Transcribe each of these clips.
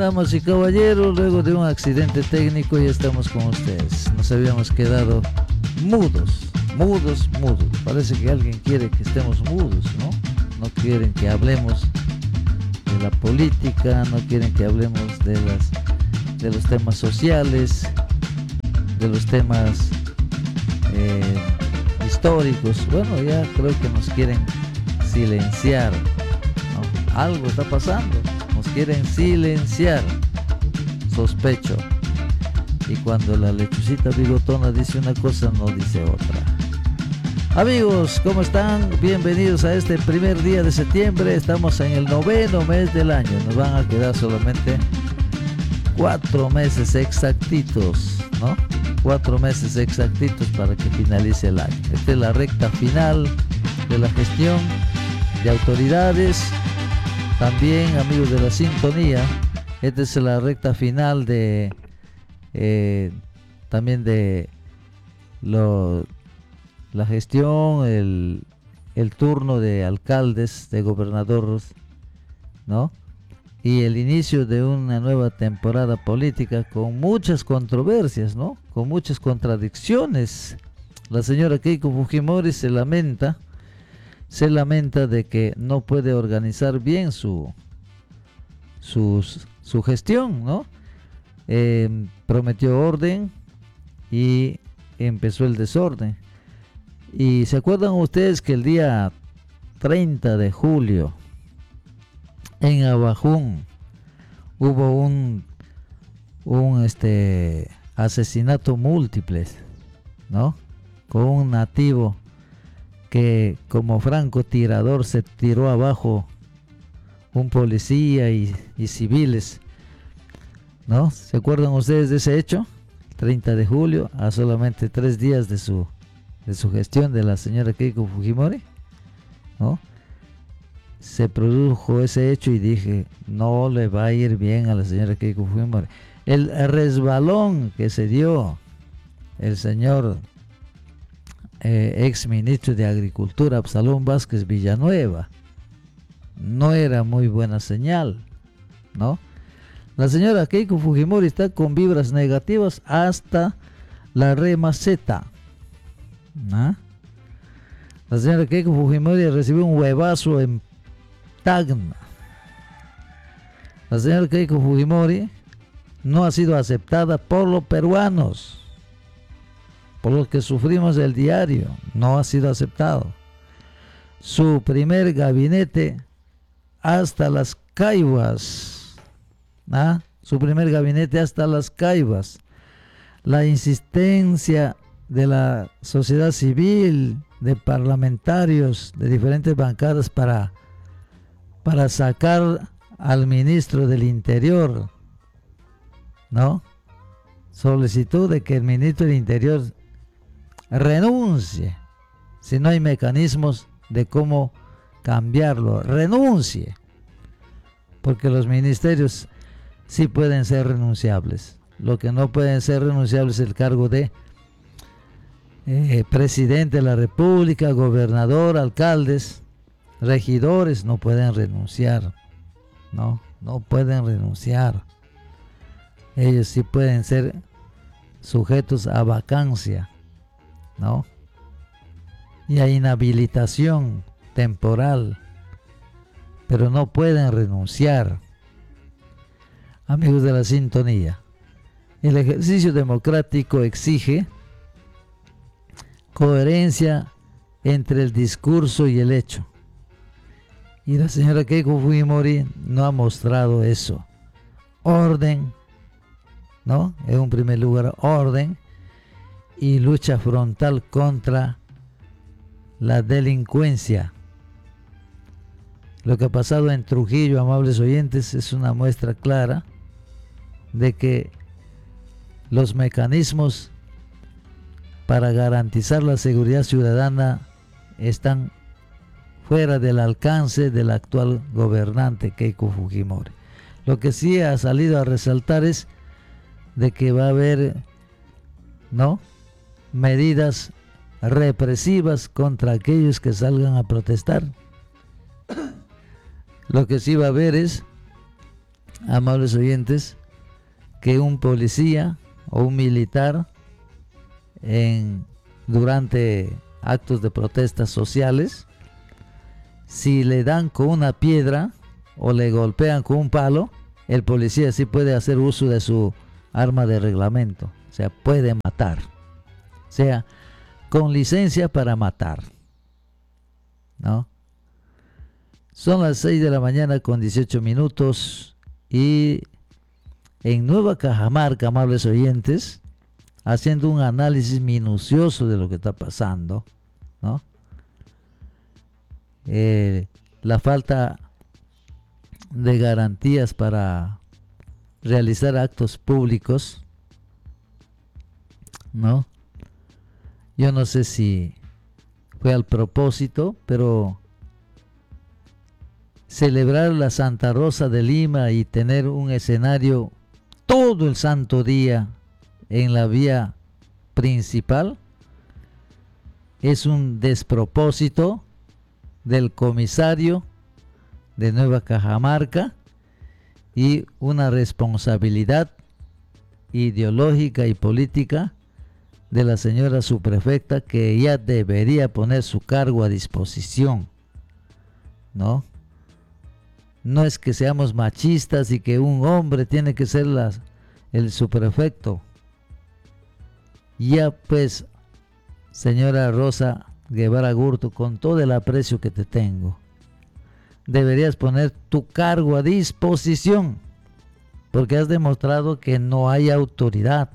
Damas y caballeros, luego de un accidente técnico ya estamos con ustedes. Nos habíamos quedado mudos. Parece que alguien quiere que estemos mudos, ¿no? No quieren que hablemos de la política, no quieren que hablemos de los temas sociales, de los temas históricos. Bueno, ya creo que nos quieren silenciar, ¿no? Algo está pasando, nos quieren silenciar, sospecho. Y cuando la lechucita bigotona dice una cosa, no dice otra. Amigos, ¿cómo están? Bienvenidos a este primer día de septiembre. Estamos en el 9º mes del año. Nos van a quedar solamente 4 meses exactitos, ¿no? 4 meses exactitos para que finalice el año. Esta es la recta final de la gestión de autoridades. También, amigos de la sintonía, esta es la recta final de también de la gestión, el turno de alcaldes, de gobernadores, ¿no? Y el inicio de una nueva temporada política con muchas controversias, ¿no? Con muchas contradicciones. La señora Keiko Fujimori se lamenta de que no puede organizar bien su gestión, ¿no? Prometió orden y empezó el desorden. Y se acuerdan ustedes que el día 30 de julio en Abajún hubo un asesinato múltiple, ¿no? Con un nativo que como francotirador se tiró abajo un policía y civiles, ¿no? ¿Se acuerdan ustedes de ese hecho? 30 de julio, a solamente 3 días de su gestión de la señora Keiko Fujimori, ¿no? Se produjo ese hecho y dije, no le va a ir bien a la señora Keiko Fujimori. El resbalón que se dio el señor ex ministro de Agricultura, Absalón Vázquez Villanueva, no era muy buena señal, ¿no? La señora Keiko Fujimori está con vibras negativas hasta la remaceta, ¿no? La señora Keiko Fujimori recibió un huevazo en Tacna. La señora Keiko Fujimori no ha sido aceptada por los peruanos, por los que sufrimos el diario. No ha sido aceptado. Su primer gabinete hasta las caibas, ¿ah? Su primer gabinete hasta las caibas. La insistencia de la sociedad civil, de parlamentarios de diferentes bancadas para sacar al ministro del Interior, ¿no? Solicitud de que el ministro del Interior renuncie. Si no hay mecanismos de cómo cambiarlo, renuncie. Porque los ministerios sí pueden ser renunciables. Lo que no pueden ser renunciables es el cargo de presidente de la República, gobernador, alcaldes, regidores. No pueden renunciar. No pueden renunciar. Ellos sí pueden ser sujetos a vacancia, ¿no? Y a inhabilitación temporal, pero no pueden renunciar. Amigos de la sintonía, el ejercicio democrático exige coherencia entre el discurso y el hecho. Y la señora Keiko Fujimori no ha mostrado eso. Orden, ¿no? En un primer lugar, orden y lucha frontal contra la delincuencia. Lo que ha pasado en Trujillo, amables oyentes, es una muestra clara de que los mecanismos para garantizar la seguridad ciudadana están fuera del alcance del actual gobernante Keiko Fujimori. Lo que sí ha salido a resaltar es de que va a haber, ¿no?, medidas represivas contra aquellos que salgan a protestar. Lo que sí va a haber es amables oyentes, que un policía o un militar durante actos de protestas sociales, si le dan con una piedra o le golpean con un palo, el policía sí puede hacer uso de su arma de reglamento, o sea, puede matar, o sea, con licencia para matar, ¿no? Son las 6 de la mañana con 18 minutos y en Nueva Cajamarca, amables oyentes, haciendo un análisis minucioso de lo que está pasando, ¿no? La falta de garantías para realizar actos públicos, ¿no? Yo no sé si fue al propósito, pero celebrar la Santa Rosa de Lima y tener un escenario todo el santo día en la vía principal es un despropósito del comisario de Nueva Cajamarca y una responsabilidad ideológica y política de la señora subprefecta, que ya debería poner su cargo a disposición, ¿no? No es que seamos machistas y que un hombre tiene que ser el subprefecto. Ya pues, señora Rosa Guevara Gurto, con todo el aprecio que te tengo, deberías poner tu cargo a disposición, porque has demostrado que no hay autoridad.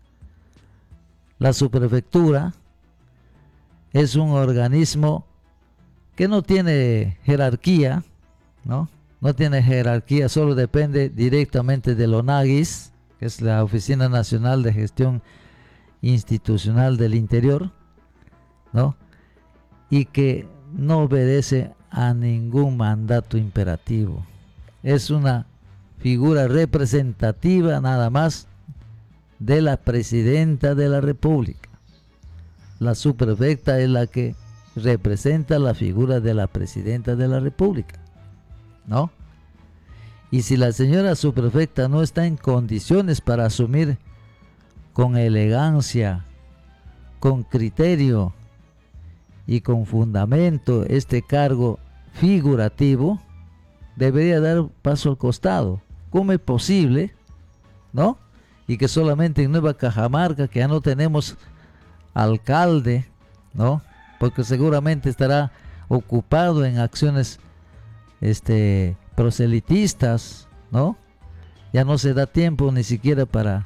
La subprefectura es un organismo que no tiene jerarquía, ¿no? No tiene jerarquía, solo depende directamente del ONAGIS, que es la Oficina Nacional de Gestión Institucional del Interior, ¿no? Y que no obedece a ningún mandato imperativo. Es una figura representativa nada más de la presidenta de la República. La subprefecta es la que representa la figura de la presidenta de la República, ¿no? Y si la señora subprefecta no está en condiciones para asumir con elegancia, con criterio y con fundamento este cargo figurativo, debería dar paso al costado. ¿Cómo es posible, no? Y que solamente en Nueva Cajamarca, que ya no tenemos alcalde, ¿no? Porque seguramente estará ocupado en acciones proselitistas, ¿no? Ya no se da tiempo ni siquiera para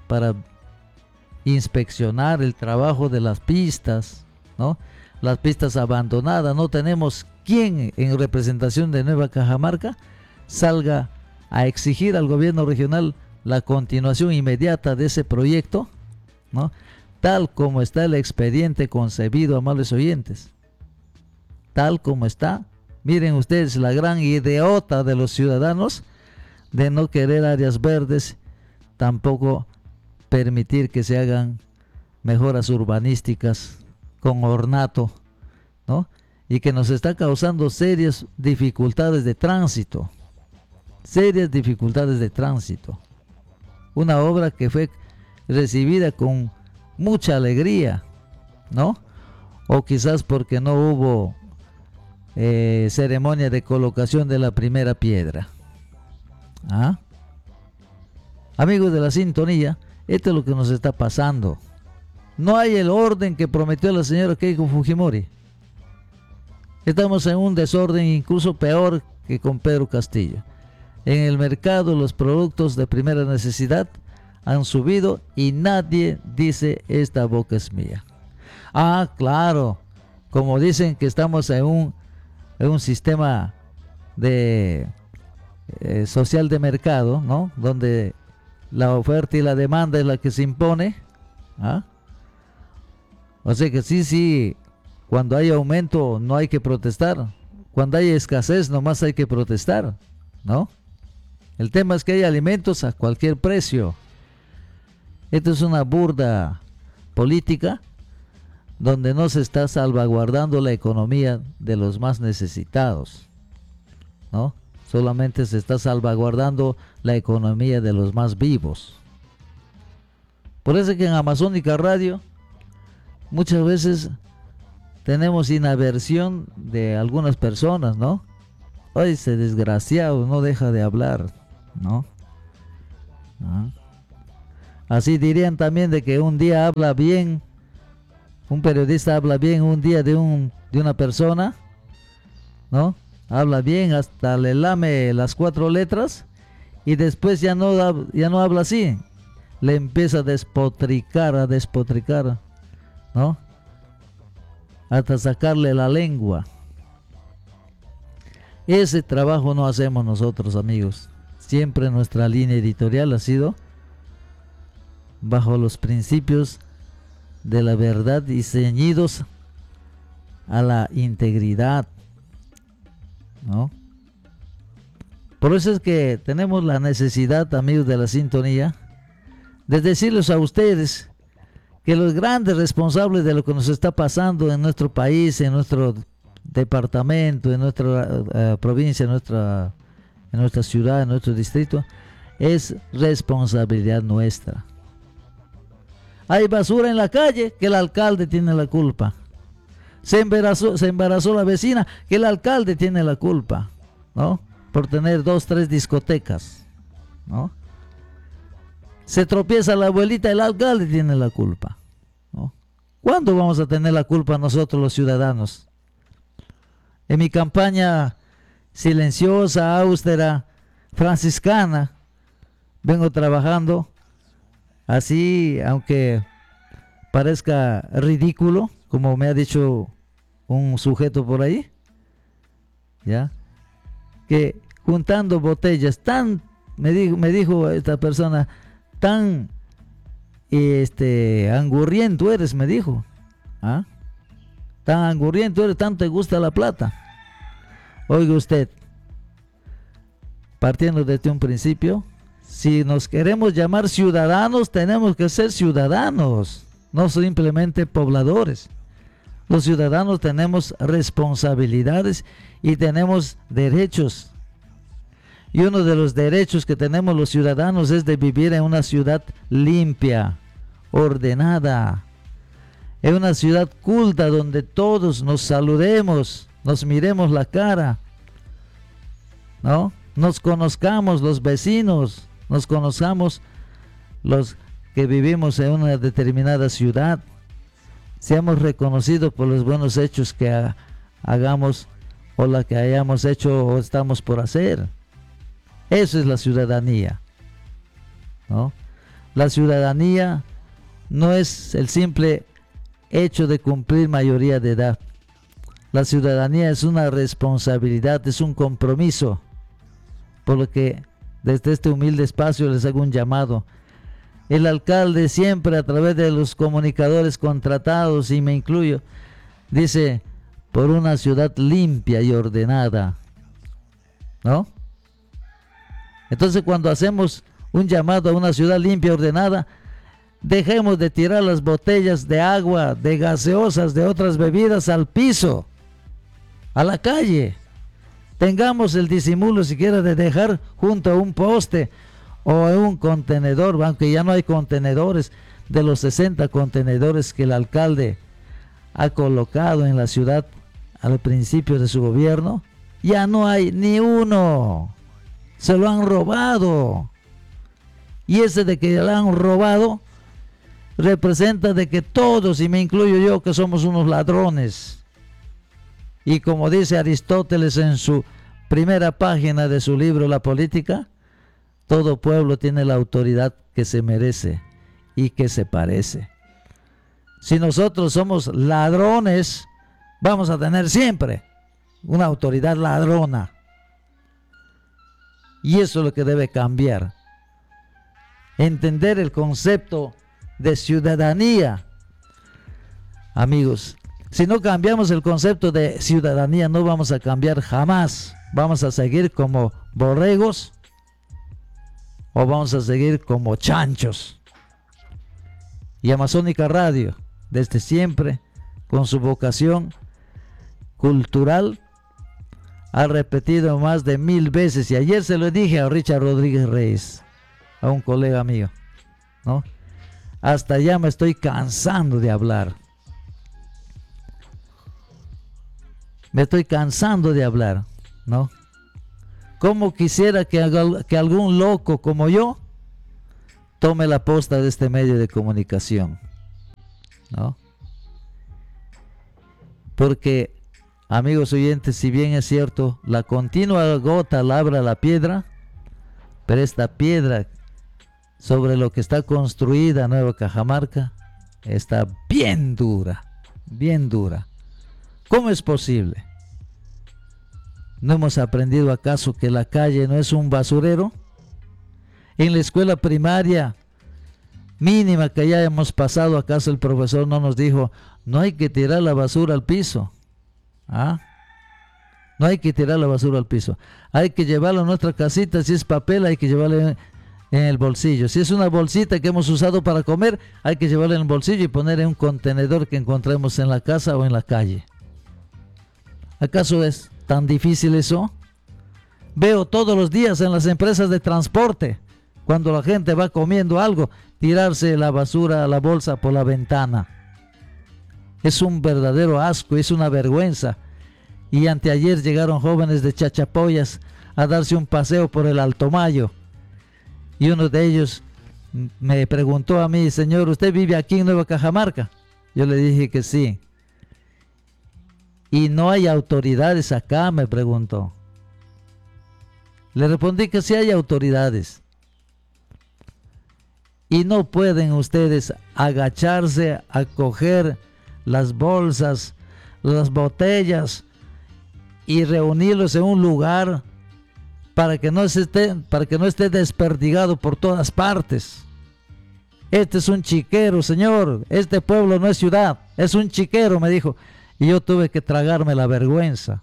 inspeccionar el trabajo de las pistas, ¿no? Las pistas abandonadas. No tenemos quien en representación de Nueva Cajamarca salga a exigir al gobierno regional la continuación inmediata de ese proyecto, ¿no? Tal como está el expediente concebido, amables oyentes, tal como está. Miren ustedes la gran idiota de los ciudadanos de no querer áreas verdes, tampoco permitir que se hagan mejoras urbanísticas con ornato, ¿no? Y que nos está causando serias dificultades de tránsito. Serias dificultades de tránsito. Una obra que fue recibida con mucha alegría, ¿no? O quizás porque no hubo ceremonia de colocación de la primera piedra. ¿Ah? Amigos de la sintonía, esto es lo que nos está pasando. No hay el orden que prometió la señora Keiko Fujimori. Estamos en un desorden incluso peor que con Pedro Castillo. En el mercado los productos de primera necesidad han subido y nadie dice esta boca es mía. Ah, claro, como dicen que estamos en un sistema de social de mercado, ¿no? Donde la oferta y la demanda es la que se impone. ¿Ah? O sea que sí, cuando hay aumento no hay que protestar. Cuando hay escasez nomás hay que protestar, ¿no? El tema es que hay alimentos a cualquier precio. Esto es una burda política donde no se está salvaguardando la economía de los más necesitados, ¿no? solamente se está salvaguardando la economía de los más vivos. Por eso que en Amazónica Radio muchas veces tenemos inaversión de algunas personas, ¿no? Oye, ese desgraciado no deja de hablar, ¿no? ¿Ah? Así dirían también de que un día habla bien, un periodista habla bien un día de una persona, ¿no? Habla bien, hasta le lame las 4 letras y después ya no habla así. Le empieza a despotricar, ¿no? Hasta sacarle la lengua. Ese trabajo no hacemos nosotros, amigos. Siempre nuestra línea editorial ha sido bajo los principios de la verdad y ceñidos a la integridad, ¿no? Por eso es que tenemos la necesidad, amigos de la sintonía, de decirles a ustedes que los grandes responsables de lo que nos está pasando en nuestro país, en nuestro departamento, en nuestra provincia, en nuestra ciudad, en nuestro distrito, es responsabilidad nuestra. Hay basura en la calle, que el alcalde tiene la culpa. Se embarazó la vecina, que el alcalde tiene la culpa, ¿no? Por tener 2, 3 discotecas, ¿no? Se tropieza la abuelita, el alcalde tiene la culpa, ¿no? ¿Cuándo vamos a tener la culpa nosotros los ciudadanos? En mi campaña silenciosa, austera, franciscana, vengo trabajando así, aunque parezca ridículo, como me ha dicho un sujeto por ahí, ¿ya? Que juntando botellas me dijo esta persona, tan angurriento eres, me dijo, ¿ah? Tan angurriento eres, tan te gusta la plata. Oiga usted, partiendo desde un principio, si nos queremos llamar ciudadanos, tenemos que ser ciudadanos, no simplemente pobladores. Los ciudadanos tenemos responsabilidades y tenemos derechos. Y uno de los derechos que tenemos los ciudadanos es de vivir en una ciudad limpia, ordenada, en una ciudad culta donde todos nos saludemos, nos miremos la cara, ¿no? Nos conozcamos los vecinos, nos conozcamos los que vivimos en una determinada ciudad, seamos reconocidos por los buenos hechos que hagamos o la que hayamos hecho o estamos por hacer. Eso es la ciudadanía, ¿no? La ciudadanía no es el simple hecho de cumplir mayoría de edad. La ciudadanía es una responsabilidad, es un compromiso, por lo que desde este humilde espacio les hago un llamado. El alcalde siempre a través de los comunicadores contratados, y me incluyo, dice, por una ciudad limpia y ordenada, ¿no? Entonces cuando hacemos un llamado a una ciudad limpia y ordenada, dejemos de tirar las botellas de agua, de gaseosas, de otras bebidas al piso, a la calle. Tengamos el disimulo siquiera de dejar junto a un poste o en un contenedor, aunque ya no hay contenedores, de los 60 contenedores que el alcalde ha colocado en la ciudad al principio de su gobierno, ya no hay ni uno. Se lo han robado. Y ese de que lo han robado representa de que todos, y me incluyo yo, que somos unos ladrones. Y como dice Aristóteles en su primera página de su libro La Política, todo pueblo tiene la autoridad que se merece y que se parece. Si nosotros somos ladrones, vamos a tener siempre una autoridad ladrona. Y eso es lo que debe cambiar. Entender el concepto de ciudadanía. Amigos, si no cambiamos el concepto de ciudadanía, no vamos a cambiar jamás. Vamos a seguir como borregos o vamos a seguir como chanchos. Y Amazónica Radio, desde siempre, con su vocación cultural, ha repetido más de 1000 veces, y ayer se lo dije a Richard Rodríguez Reyes, a un colega mío, ¿no? Hasta ya me estoy cansando de hablar. Me estoy cansando de hablar, ¿no? Como quisiera que algún loco como yo tome la posta de este medio de comunicación, ¿no? Porque, amigos oyentes, si bien es cierto, la continua gota labra la piedra, pero esta piedra sobre lo que está construida Nueva Cajamarca está bien dura, bien dura. ¿Cómo es posible? ¿No hemos aprendido acaso que la calle no es un basurero? En la escuela primaria mínima que ya hemos pasado, ¿acaso el profesor no nos dijo: no hay que tirar la basura al piso? ¿Ah? No hay que tirar la basura al piso. Hay que llevarlo a nuestra casita. Si es papel, hay que llevarlo en el bolsillo. Si es una bolsita que hemos usado para comer, hay que llevarla en el bolsillo y poner en un contenedor que encontremos en la casa o en la calle. ¿Acaso es tan difícil eso? Veo todos los días en las empresas de transporte, cuando la gente va comiendo algo, tirarse la basura a la bolsa por la ventana. Es un verdadero asco, es una vergüenza. Y anteayer llegaron jóvenes de Chachapoyas a darse un paseo por el Alto Mayo. Y uno de ellos me preguntó a mí: señor, ¿usted vive aquí en Nueva Cajamarca? Yo le dije que sí. ¿Y no hay autoridades acá?, me preguntó. Le respondí que sí hay autoridades. Y no pueden ustedes agacharse a coger las bolsas, las botellas y reunirlos en un lugar para que no esté desperdigado por todas partes. Este es un chiquero, señor. Este pueblo no es ciudad, es un chiquero, me dijo. Y yo tuve que tragarme la vergüenza,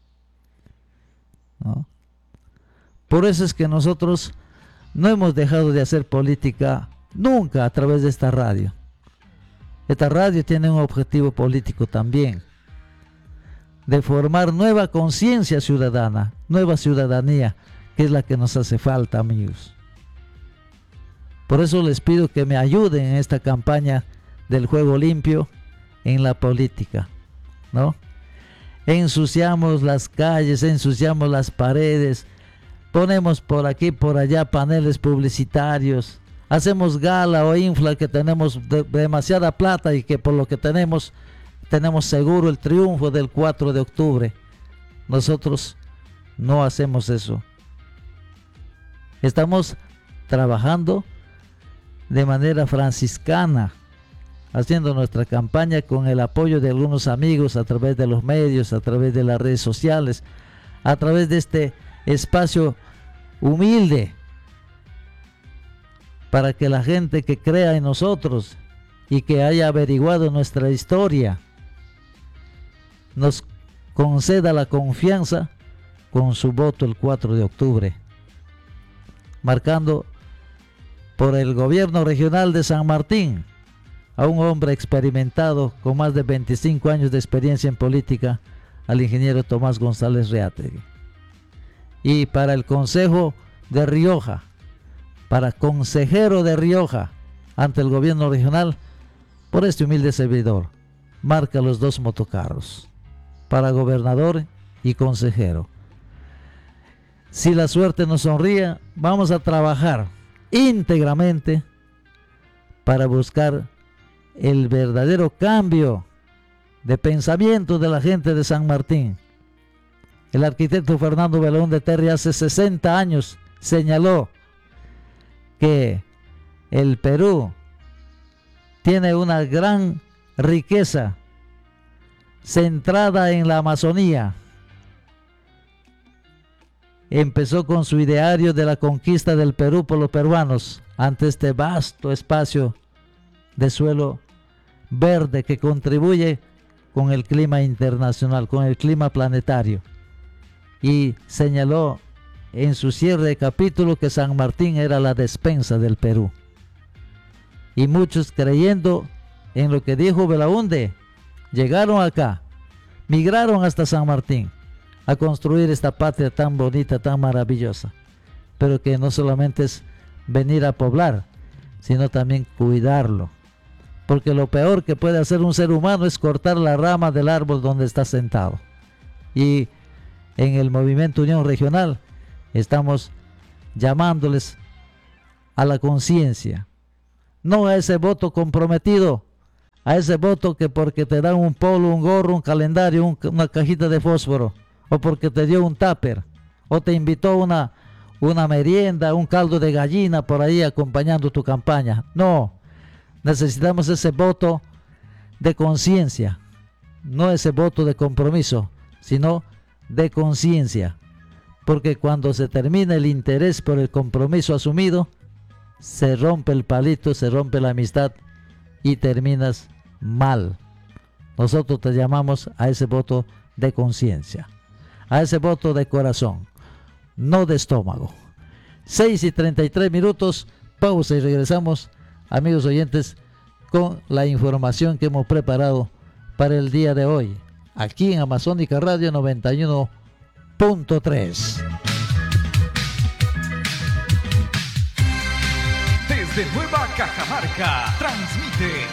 ¿no? Por eso es que nosotros no hemos dejado de hacer política nunca a través de esta radio. Esta radio tiene un objetivo político también, de formar nueva conciencia ciudadana, nueva ciudadanía, que es la que nos hace falta, amigos. Por eso les pido que me ayuden en esta campaña del juego limpio en la política, ¿no? Ensuciamos las calles, ensuciamos las paredes, ponemos por aquí, por allá paneles publicitarios, hacemos gala o infla que tenemos demasiada plata y que por lo que tenemos seguro el triunfo del 4 de octubre. Nosotros no hacemos eso. Estamos trabajando de manera franciscana, haciendo nuestra campaña con el apoyo de algunos amigos a través de los medios, a través de las redes sociales, a través de este espacio humilde, para que la gente que crea en nosotros y que haya averiguado nuestra historia nos conceda la confianza con su voto el 4 de octubre, marcando por el gobierno regional de San Martín a un hombre experimentado con más de 25 años de experiencia en política, al ingeniero Tomás González Reátegui. Y para el Consejo de Rioja, para consejero de Rioja ante el gobierno regional, por este humilde servidor, marca los 2 motocarros, para gobernador y consejero. Si la suerte nos sonríe, vamos a trabajar íntegramente para buscar el verdadero cambio de pensamiento de la gente de San Martín. El arquitecto Fernando Belaúnde Terry hace 60 años señaló que el Perú tiene una gran riqueza centrada en la Amazonía. Empezó con su ideario de la conquista del Perú por los peruanos ante este vasto espacio de suelo verde que contribuye con el clima internacional, con el clima planetario. Y señaló en su cierre de capítulo que San Martín era la despensa del Perú. Y muchos, creyendo en lo que dijo Belaúnde, llegaron acá, migraron hasta San Martín, a construir esta patria tan bonita, tan maravillosa, pero que no solamente es venir a poblar, sino también cuidarlo, porque lo peor que puede hacer un ser humano es cortar la rama del árbol donde está sentado. Y en el Movimiento Unión Regional estamos llamándoles a la conciencia, no a ese voto comprometido, a ese voto que porque te dan un polo, un gorro, un calendario, una cajita de fósforo, o porque te dio un tupper, o te invitó una merienda, un caldo de gallina por ahí acompañando tu campaña. No, necesitamos ese voto de conciencia, no ese voto de compromiso, sino de conciencia, porque cuando se termina el interés por el compromiso asumido, se rompe el palito, se rompe la amistad y terminas mal. Nosotros te llamamos a ese voto de conciencia, a ese voto de corazón, no de estómago. 6:33, pausa y regresamos, amigos oyentes, con la información que hemos preparado para el día de hoy, aquí en Amazónica Radio 91.3. Desde Nueva Cajamarca, transmite